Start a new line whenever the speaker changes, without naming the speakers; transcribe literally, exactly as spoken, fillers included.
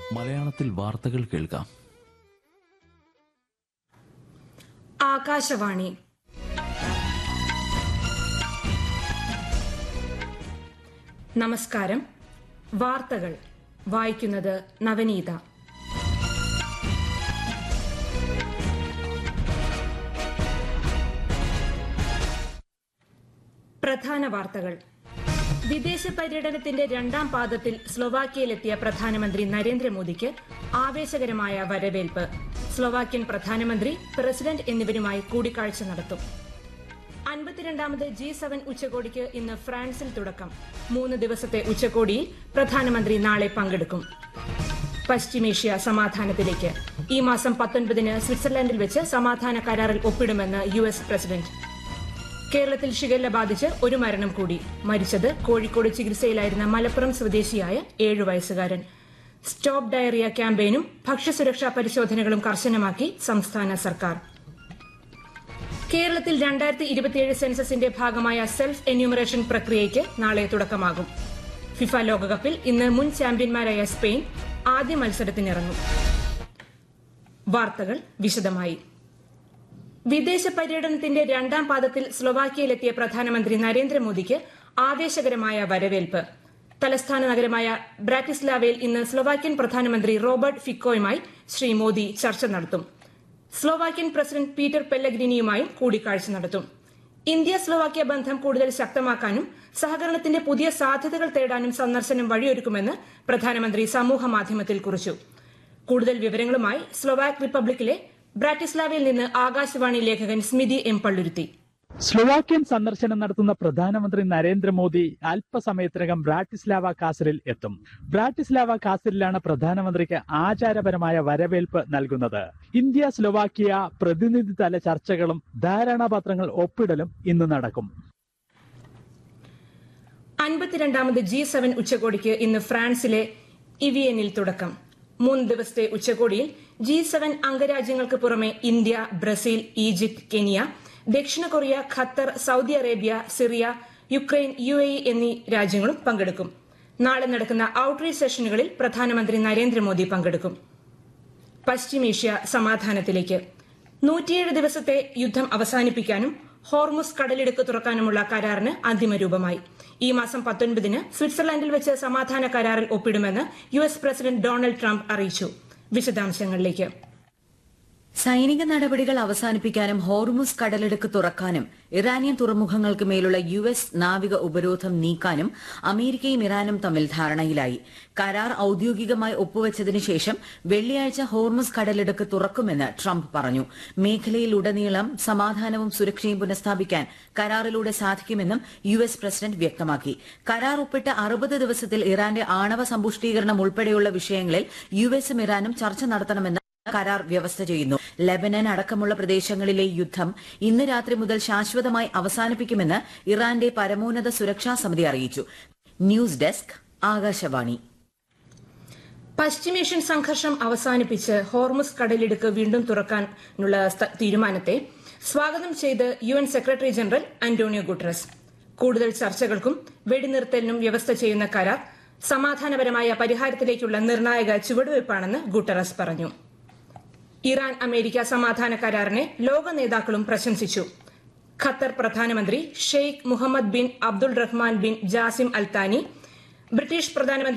മലയാളത്തിൽ വാർത്തകൾ കേൾക്കാം.
ആകാശവാണി. നമസ്കാരം. വാർത്തകൾ വായിക്കുന്നത് നവനീത. പ്രധാന വാർത്തകൾ. വിദേശ പര്യടനത്തിന്റെ രണ്ടാം പാദത്തിൽ സ്ലൊവാക്യയിലെത്തിയ പ്രധാനമന്ത്രി നരേന്ദ്രമോദിക്ക് ആവേശകരമായ വരവേൽപ്പ്. സ്ലൊവാക്യൻ പ്രധാനമന്ത്രി, പ്രസിഡന്റ് എന്നിവരുമായി കൂടിക്കാഴ്ച നടത്തും. അൻപത്തിരണ്ടാമത് ജി സെവൻ ഉച്ചകോടിക്ക് ഇന്ന് ഫ്രാൻസിൽ തുടക്കം. മൂന്ന് ദിവസത്തെ ഉച്ചകോടിയിൽ പ്രധാനമന്ത്രി നാളെ പങ്കെടുക്കും. പശ്ചിമേഷ്യ സമാധാനത്തിലേക്ക്. ഈ മാസം പത്തൊൻപതിന് സ്വിറ്റ്സർലൻഡിൽ വെച്ച് സമാധാന കരാറിൽ ഒപ്പിടുമെന്ന് യു എസ് പ്രസിഡന്റ്. കേരളത്തിൽ ഷിഗല്ല ബാധിച്ച് ഒരു മരണം കൂടി. മരിച്ചത് കോഴിക്കോട് ചികിത്സയിലായിരുന്ന മലപ്പുറം സ്വദേശിയായ ഏഴു വയസ്സുകാരൻ. സ്റ്റോപ്പ് ഡയറിയ ക്യാമ്പയിനും ഭക്ഷ്യസുരക്ഷാ പരിശോധനകളും കർശനമാക്കി സംസ്ഥാന സർക്കാർ. കേരളത്തിൽ രണ്ടായിരത്തി ഇരുപത്തിയേഴ് സെൻസസിന്റെ ഭാഗമായ സെൽഫ് എന്യൂമറേഷൻ പ്രക്രിയയ്ക്ക് നാളെ തുടക്കമാകും. ഫിഫ ലോകകപ്പിൽ ഇന്ന് മുൻ ചാമ്പ്യന്മാരായ സ്പെയിൻ ആദ്യ മത്സരത്തിനിറങ്ങും. വാർത്തകൾ വിശദമായി. വിദേശ പര്യടനത്തിന്റെ രണ്ടാം പാദത്തിൽ സ്ലൊവാക്യയിലെത്തിയ പ്രധാനമന്ത്രി നരേന്ദ്രമോദിക്ക് ആവേശകരമായ വരവേൽപ്പ്. തലസ്ഥാന നഗരമായ ബ്രാറ്റിസ്ലാവയിൽ ഇന്ന് സ്ലൊവാക്യൻ പ്രധാനമന്ത്രി റോബർട്ട് ഫിക്കോയുമായി ശ്രീ മോദി ചർച്ച നടത്തും. സ്ലൊവാക്യൻ പ്രസിഡന്റ് പീറ്റർ പെല്ലഗ്രിനിയുമായും കൂടിക്കാഴ്ച നടത്തും. ഇന്ത്യ സ്ലൊവാക്യ ബന്ധം കൂടുതൽ ശക്തമാക്കാനും സഹകരണത്തിന്റെ പുതിയ സാധ്യതകൾ തേടാനും സന്ദർശനം വഴിയൊരുക്കുമെന്ന് പ്രധാനമന്ത്രി സമൂഹമാധ്യമത്തിൽ കുറിച്ചു. കൂടുതൽ വിവരങ്ങളുമായി സ്ലൊവാക് റിപ്പബ്ലിക്കിലെ ബ്രാറ്റിസ്ലാവയിൽ നിന്ന് ആകാശവാണി ലേഖകൻ സ്മിതി എം പള്ളുരുത്തി.
സ്ലൊവാക്യൻ സന്ദർശനം നടത്തുന്ന പ്രധാനമന്ത്രി നരേന്ദ്രമോദി അല്പസമയത്തിനകം ബ്രാറ്റിസ്ലാവ കാസലിൽ എത്തും. ബ്രാറ്റിസ്ലാവ കാസലിലാണ് പ്രധാനമന്ത്രിക്ക് ആചാരപരമായ വരവേൽപ്പ് നൽകുന്നത്. ഇന്ത്യ സ്ലൊവാക്യ പ്രതിനിധിതല ചർച്ചകളും ധാരണാപത്രങ്ങൾ ഒപ്പിടലും ഇന്ന് നടക്കും.
അൻപത്തിരണ്ടാമത് ജി സെവൻ ഉച്ചകോടിക്ക് ഇന്ന് ഫ്രാൻസിലെ ഇവിയനിൽ തുടക്കം. മൂന്ന് ദിവസത്തെ ഉച്ചകോടിയിൽ ജി സെവൻ അംഗരാജ്യങ്ങൾക്ക് പുറമെ ഇന്ത്യ, ബ്രസീൽ, ഈജിപ്ത്, കെനിയ, ദക്ഷിണ Korea, Qatar, Saudi Arabia, Syria, Ukraine, U A E എന്നീ രാജ്യങ്ങളും പങ്കെടുക്കും. നാളെ നടക്കുന്ന ഔട്ട്റീച്ച് സെഷനുകളിൽ പ്രധാനമന്ത്രി നരേന്ദ്രമോദി പങ്കെടുക്കും. പശ്ചിമേഷ്യ സമാധാനത്തിലേക്ക്. നൂറ്റിയേഴ് ദിവസത്തെ യുദ്ധം അവസാനിപ്പിക്കാനും ഹോർമുസ് കടലിടുക്ക് തുറക്കാനുമുള്ള കരാറിന് അന്തിമരൂപമായി. ഈ മാസം പത്തൊൻപതിന് സ്വിറ്റ്സർലൻഡിൽ വെച്ച് സമാധാന കരാറിൽ ഒപ്പിടുമെന്ന് U S president Donald Trump അറിയിച്ചു. വിശദാംശങ്ങളിലേക്ക്.
സൈനിക നടപടികൾ അവസാനിപ്പിക്കാനും ഹോർമുസ് കടലിടുക്ക് തുറക്കാനും ഇറാനിയൻ തുറമുഖങ്ങൾക്ക് മേലുള്ള യു എസ് നാവിക ഉപരോധം നീക്കാനും അമേരിക്കയും ഇറാനും തമ്മിൽ ധാരണയിലായി. കരാർ ഔദ്യോഗികമായി ഒപ്പുവച്ചതിനു ശേഷം വെള്ളിയാഴ്ച ഹോർമുസ് കടലിടുക്ക് തുറക്കുമെന്ന് ട്രംപ് പറഞ്ഞു. മേഖലയിലുടനീളം സമാധാനവും സുരക്ഷയും പുനഃസ്ഥാപിക്കാൻ കരാറിലൂടെ സാധിക്കുമെന്നും യു എസ് പ്രസിഡന്റ് വ്യക്തമാക്കി. കരാർ ഒപ്പിട്ട് അറുപത് ദിവസത്തിൽ ഇറാന്റെ ആണവ സമ്പുഷ്ടീകരണം ഉൾപ്പെടെയുള്ള വിഷയങ്ങളിൽ യു എസും ഇറാനും ചർച്ച നടത്തണമെന്ന് കരാർ വ്യവസ്ഥ ചെയ്യുന്നു. ലെബനൻ അടക്കമുള്ള പ്രദേശങ്ങളിലെ യുദ്ധം ഇന്ന് രാത്രി മുതൽ ശാശ്വതമായി അവസാനിപ്പിക്കുമെന്ന് ഇറാന്റെ പരമോന്നത സുരക്ഷാ സമിതി അറിയിച്ചു. News desk, Akashvani.
പശ്ചിമേഷ്യൻ സംഘർഷം അവസാനിപ്പിച്ച് ഹോർമുസ് കടലിടുക്ക് വീണ്ടും തുറക്കാനുള്ള തീരുമാനത്തെ സ്വാഗതം ചെയ്ത് U N secretary general Antonio Guterres. കൂടുതൽ ചർച്ചകൾക്കും വെടിനിർത്തലിനും വ്യവസ്ഥ ചെയ്യുന്ന കരാർ സമാധാനപരമായ പരിഹാരത്തിലേക്കുള്ള നിർണായക ചുവടുവയ്പ്പാണെന്ന് ഗുട്ടറസ് പറഞ്ഞു. ഇറാൻ അമേരിക്ക സമാധാന കരാറിനെ ലോക നേതാക്കളും പ്രശംസിച്ചു. ഖത്തർ പ്രധാനമന്ത്രി Sheikh Muhammad bin Abdul Rahman bin Jassim അൽ താനി, ബ്രിട്ടീഷ് പ്രധാനമന്ത്രി